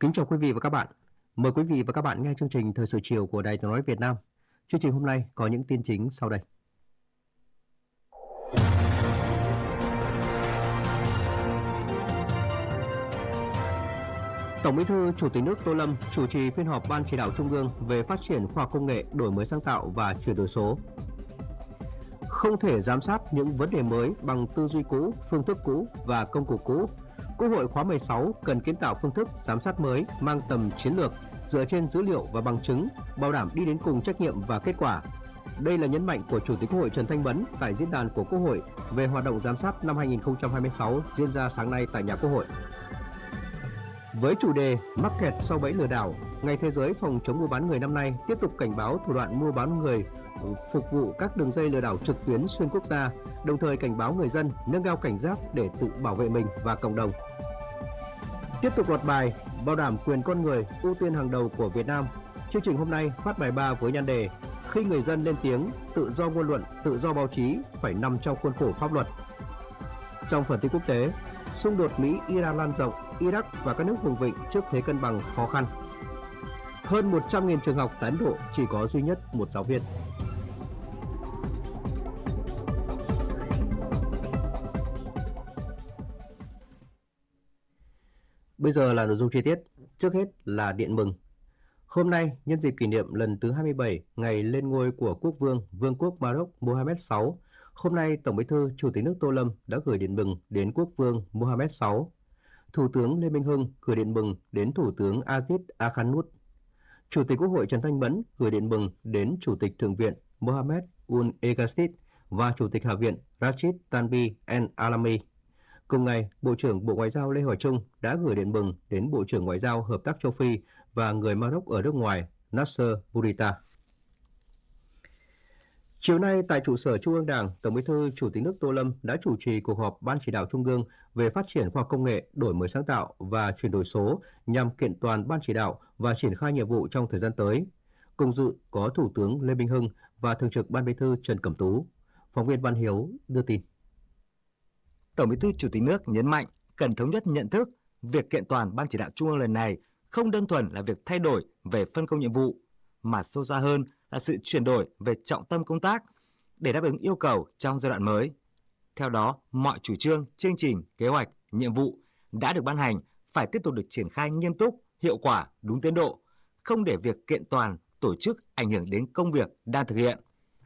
Kính chào quý vị và các bạn. Mời quý vị và các bạn nghe chương trình Thời sự chiều của Đài Tiếng nói Việt Nam. Chương trình hôm nay có những tin chính sau đây. Tổng Bí thư Chủ tịch nước Tô Lâm chủ trì phiên họp Ban Chỉ đạo Trung ương về phát triển khoa học công nghệ, đổi mới sáng tạo và chuyển đổi số. Không thể giám sát những vấn đề mới bằng tư duy cũ, phương thức cũ và công cụ cũ. Quốc hội khóa 16 cần kiến tạo phương thức giám sát mới mang tầm chiến lược, dựa trên dữ liệu và bằng chứng, bảo đảm đi đến cùng trách nhiệm và kết quả. Đây là nhấn mạnh của Chủ tịch Quốc hội Trần Thanh Mẫn tại diễn đàn của Quốc hội về hoạt động giám sát năm 2026 diễn ra sáng nay tại nhà Quốc hội. Với chủ đề mắc kẹt sau bẫy lừa đảo, Ngày Thế giới phòng chống mua bán người năm nay tiếp tục cảnh báo thủ đoạn mua bán người phục vụ các đường dây lừa đảo trực tuyến xuyên quốc gia, đồng thời cảnh báo người dân nâng cao cảnh giác để tự bảo vệ mình và cộng đồng. Tiếp tục loạt bài bảo đảm quyền con người ưu tiên hàng đầu của Việt Nam. Chương trình hôm nay phát bài 3 với nhan đề Khi người dân lên tiếng, tự do ngôn luận, tự do báo chí phải nằm trong khuôn khổ pháp luật. Trong phần tin quốc tế, xung đột Mỹ-Iran lan rộng, Iraq và các nước vùng vịnh trước thế cân bằng khó khăn. Hơn 100.000 trường học tại Ấn Độ chỉ có duy nhất một giáo viên. Bây giờ là nội dung chi tiết. Trước hết là điện mừng. Hôm nay, nhân dịp kỷ niệm lần thứ 27 ngày lên ngôi của quốc vương Vương quốc Maroc Mohammed VI, hôm nay Tổng Bí thư Chủ tịch nước Tô Lâm đã gửi điện mừng đến quốc vương Mohammed VI. Thủ tướng Lê Minh Hưng gửi điện mừng đến Thủ tướng Aziz Akhanut. Chủ tịch Quốc hội Trần Thanh Mẫn gửi điện mừng đến Chủ tịch Thượng viện Mohammed Ul Egasit và Chủ tịch Hạ viện Rashid Tanbi El Alami. Cùng ngày, Bộ trưởng Bộ Ngoại giao Lê Hoài Trung đã gửi điện mừng đến Bộ trưởng Ngoại giao Hợp tác châu Phi và người Maroc ở nước ngoài Nasser Bourita. Chiều nay tại trụ sở Trung ương Đảng, Tổng Bí thư Chủ tịch nước Tô Lâm đã chủ trì cuộc họp Ban Chỉ đạo Trung ương về phát triển khoa học công nghệ, đổi mới sáng tạo và chuyển đổi số nhằm kiện toàn Ban Chỉ đạo và triển khai nhiệm vụ trong thời gian tới. Cùng dự có Thủ tướng Lê Minh Hưng và Thường trực Ban Bí thư Trần Cẩm Tú. Phóng viên Văn Hiếu đưa tin. Tổng Bí thư Chủ tịch nước nhấn mạnh cần thống nhất nhận thức, việc kiện toàn Ban Chỉ đạo Trung ương lần này không đơn thuần là việc thay đổi về phân công nhiệm vụ, mà sâu xa hơn là sự chuyển đổi về trọng tâm công tác để đáp ứng yêu cầu trong giai đoạn mới. Theo đó, mọi chủ trương, chương trình, kế hoạch, nhiệm vụ đã được ban hành phải tiếp tục được triển khai nghiêm túc, hiệu quả, đúng tiến độ, không để việc kiện toàn, tổ chức ảnh hưởng đến công việc đang thực hiện.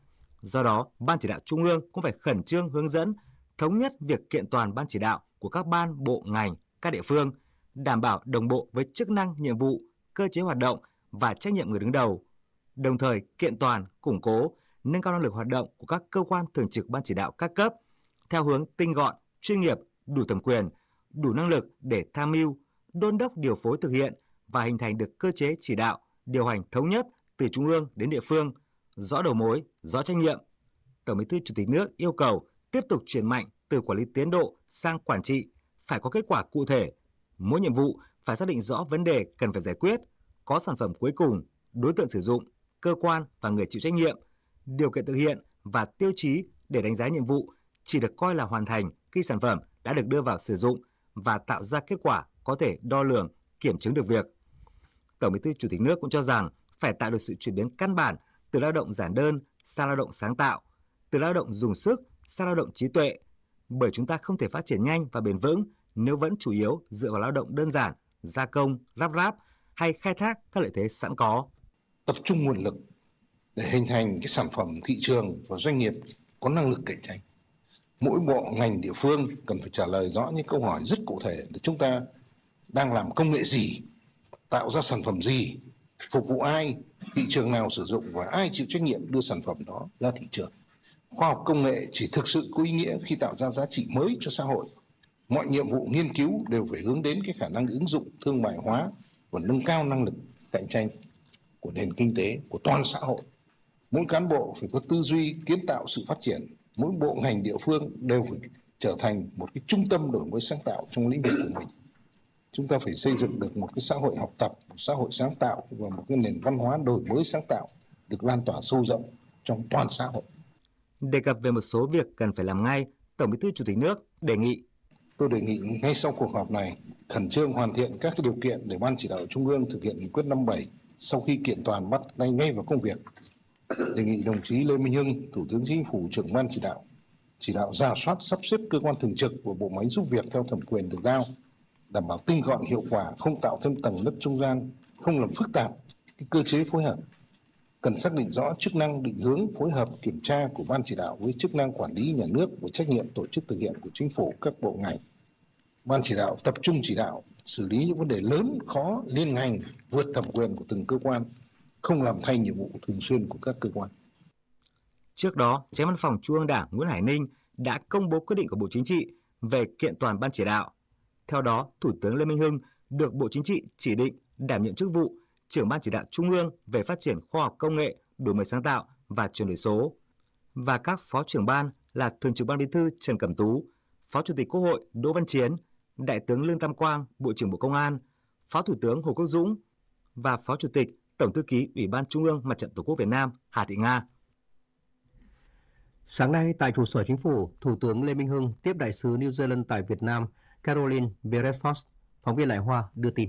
Do đó, Ban Chỉ đạo Trung ương cũng phải khẩn trương hướng dẫn, thống nhất việc kiện toàn Ban Chỉ đạo của các ban, bộ, ngành, các địa phương, đảm bảo đồng bộ với chức năng, nhiệm vụ, cơ chế hoạt động và trách nhiệm người đứng đầu. Đồng thời kiện toàn, củng cố, nâng cao năng lực hoạt động của các cơ quan thường trực Ban Chỉ đạo các cấp theo hướng tinh gọn, chuyên nghiệp, đủ thẩm quyền, đủ năng lực để tham mưu, đôn đốc điều phối thực hiện và hình thành được cơ chế chỉ đạo, điều hành thống nhất từ trung ương đến địa phương, rõ đầu mối, rõ trách nhiệm. Tổng Bí thư Chủ tịch nước yêu cầu tiếp tục chuyển mạnh từ quản lý tiến độ sang quản trị, phải có kết quả cụ thể. Mỗi nhiệm vụ phải xác định rõ vấn đề cần phải giải quyết, có sản phẩm cuối cùng, đối tượng sử dụng, cơ quan và người chịu trách nhiệm, điều kiện thực hiện và tiêu chí để đánh giá nhiệm vụ chỉ được coi là hoàn thành khi sản phẩm đã được đưa vào sử dụng và tạo ra kết quả có thể đo lường, kiểm chứng được việc. Tổng Bí thư Chủ tịch nước cũng cho rằng phải tạo được sự chuyển biến căn bản từ lao động giản đơn sang lao động sáng tạo, từ lao động dùng sức sang lao động trí tuệ, bởi chúng ta không thể phát triển nhanh và bền vững nếu vẫn chủ yếu dựa vào lao động đơn giản, gia công, lắp ráp hay khai thác các lợi thế sẵn có. Tập trung nguồn lực để hình thành cái sản phẩm thị trường và doanh nghiệp có năng lực cạnh tranh. Mỗi bộ ngành địa phương cần phải trả lời rõ những câu hỏi rất cụ thể để chúng ta đang làm công nghệ gì, tạo ra sản phẩm gì, phục vụ ai, thị trường nào sử dụng và ai chịu trách nhiệm đưa sản phẩm đó ra thị trường. Khoa học công nghệ chỉ thực sự có ý nghĩa khi tạo ra giá trị mới cho xã hội. Mọi nhiệm vụ nghiên cứu đều phải hướng đến cái khả năng ứng dụng, thương mại hóa và nâng cao năng lực cạnh tranh của nền kinh tế, của toàn xã hội. Mỗi cán bộ phải có tư duy kiến tạo sự phát triển. Mỗi bộ ngành địa phương đều phải trở thành một cái trung tâm đổi mới sáng tạo trong lĩnh vực của mình. Chúng ta phải xây dựng được một cái xã hội học tập, một xã hội sáng tạo và một cái nền văn hóa đổi mới sáng tạo được lan tỏa sâu rộng trong toàn xã hội. Đề cập về một số việc cần phải làm ngay, Tổng Bí thư Chủ tịch nước đề nghị Tôi đề nghị ngay sau cuộc họp này khẩn trương hoàn thiện các điều kiện để Ban Chỉ đạo Trung ương thực hiện nghị quyết 57 sau khi kiện toàn bắt tay ngay vào công việc. Đề nghị đồng chí Lê Minh Hưng, Thủ tướng Chính phủ, trưởng Ban chỉ đạo rà soát sắp xếp cơ quan thường trực và bộ máy giúp việc theo thẩm quyền được giao, đảm bảo tinh gọn hiệu quả, không tạo thêm tầng nấc trung gian, không làm phức tạp cơ chế phối hợp. Cần xác định rõ chức năng, định hướng, phối hợp, kiểm tra của Ban Chỉ đạo với chức năng quản lý nhà nước và trách nhiệm tổ chức thực hiện của Chính phủ, các bộ ngành. Ban Chỉ đạo tập trung chỉ đạo xử lý những vấn đề lớn, khó, liên ngành, vượt thẩm quyền của từng cơ quan, không làm thay nhiệm vụ thường xuyên của các cơ quan. Trước đó, Chánh Văn phòng Trung ương Đảng Nguyễn Hải Ninh đã công bố quyết định của Bộ Chính trị về kiện toàn Ban Chỉ đạo. Theo đó, Thủ tướng Lê Minh Hưng được Bộ Chính trị chỉ định đảm nhiệm chức vụ trưởng Ban Chỉ đạo Trung ương về phát triển khoa học công nghệ, đổi mới sáng tạo và chuyển đổi số, và các phó trưởng ban là Thường trực Ban Bí thư Trần Cẩm Tú, Phó Chủ tịch Quốc hội Đỗ Văn Chiến, Đại tướng Lương Tam Quang, Bộ trưởng Bộ Công an, Phó Thủ tướng Hồ Quốc Dũng và Phó Chủ tịch Tổng thư ký Ủy ban Trung ương Mặt trận Tổ quốc Việt Nam Hà Thị Nga. Sáng nay tại trụ sở Chính phủ, Thủ tướng Lê Minh Hưng tiếp đại sứ New Zealand tại Việt Nam Caroline Beresford. Phóng viên Lại Hoa đưa tin.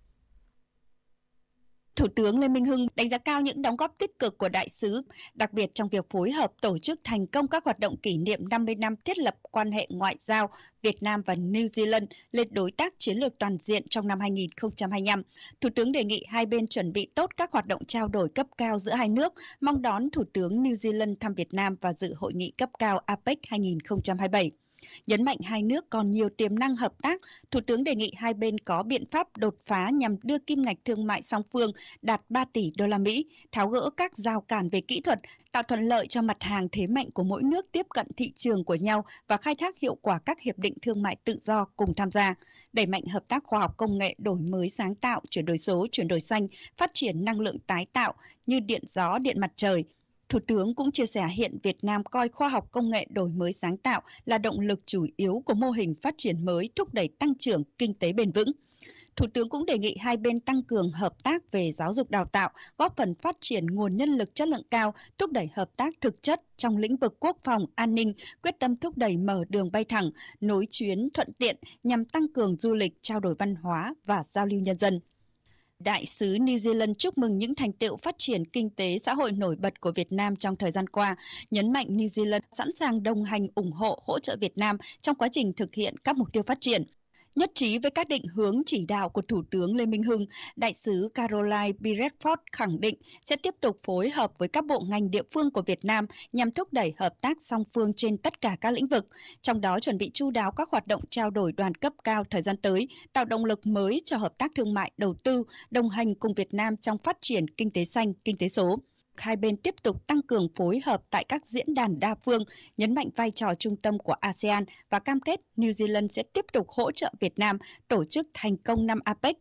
Thủ tướng Lê Minh Hưng đánh giá cao những đóng góp tích cực của đại sứ, đặc biệt trong việc phối hợp tổ chức thành công các hoạt động kỷ niệm 50 năm thiết lập quan hệ ngoại giao Việt Nam và New Zealand lên đối tác chiến lược toàn diện trong năm 2025. Thủ tướng đề nghị hai bên chuẩn bị tốt các hoạt động trao đổi cấp cao giữa hai nước, mong đón Thủ tướng New Zealand thăm Việt Nam và dự hội nghị cấp cao APEC 2027. Nhấn mạnh hai nước còn nhiều tiềm năng hợp tác, Thủ tướng đề nghị hai bên có biện pháp đột phá nhằm đưa kim ngạch thương mại song phương đạt 3 tỷ đô la Mỹ, tháo gỡ các rào cản về kỹ thuật, tạo thuận lợi cho mặt hàng thế mạnh của mỗi nước tiếp cận thị trường của nhau và khai thác hiệu quả các hiệp định thương mại tự do cùng tham gia, đẩy mạnh hợp tác khoa học công nghệ, đổi mới sáng tạo, chuyển đổi số, chuyển đổi xanh, phát triển năng lượng tái tạo như điện gió, điện mặt trời. Thủ tướng cũng chia sẻ hiện Việt Nam coi khoa học công nghệ đổi mới sáng tạo là động lực chủ yếu của mô hình phát triển mới thúc đẩy tăng trưởng kinh tế bền vững. Thủ tướng cũng đề nghị hai bên tăng cường hợp tác về giáo dục đào tạo, góp phần phát triển nguồn nhân lực chất lượng cao, thúc đẩy hợp tác thực chất trong lĩnh vực quốc phòng, an ninh, quyết tâm thúc đẩy mở đường bay thẳng, nối chuyến thuận tiện nhằm tăng cường du lịch, trao đổi văn hóa và giao lưu nhân dân. Đại sứ New Zealand chúc mừng những thành tựu phát triển kinh tế xã hội nổi bật của Việt Nam trong thời gian qua, nhấn mạnh New Zealand sẵn sàng đồng hành, ủng hộ, hỗ trợ Việt Nam trong quá trình thực hiện các mục tiêu phát triển. Nhất trí với các định hướng chỉ đạo của Thủ tướng Lê Minh Hưng, Đại sứ Caroline Beresford khẳng định sẽ tiếp tục phối hợp với các bộ ngành địa phương của Việt Nam nhằm thúc đẩy hợp tác song phương trên tất cả các lĩnh vực, trong đó chuẩn bị chu đáo các hoạt động trao đổi đoàn cấp cao thời gian tới, tạo động lực mới cho hợp tác thương mại, đầu tư, đồng hành cùng Việt Nam trong phát triển kinh tế xanh, kinh tế số. Hai bên tiếp tục tăng cường phối hợp tại các diễn đàn đa phương, nhấn mạnh vai trò trung tâm của ASEAN và cam kết New Zealand sẽ tiếp tục hỗ trợ Việt Nam tổ chức thành công năm APEC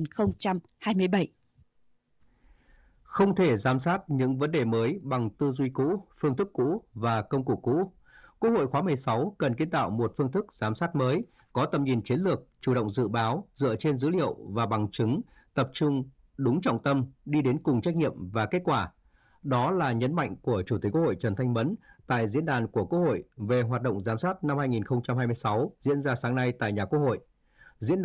2027. Không thể giám sát những vấn đề mới bằng tư duy cũ, phương thức cũ và công cụ cũ. Quốc hội khóa 16 cần kiến tạo một phương thức giám sát mới, có tầm nhìn chiến lược, chủ động dự báo, dựa trên dữ liệu và bằng chứng, tập trung, đúng trọng tâm, đi đến cùng trách nhiệm và kết quả. Đó là nhấn mạnh của Chủ tịch Quốc hội Trần Thanh Mẫn tại diễn đàn của Quốc hội về hoạt động giám sát năm 2026 diễn ra sáng nay tại nhà Quốc hội.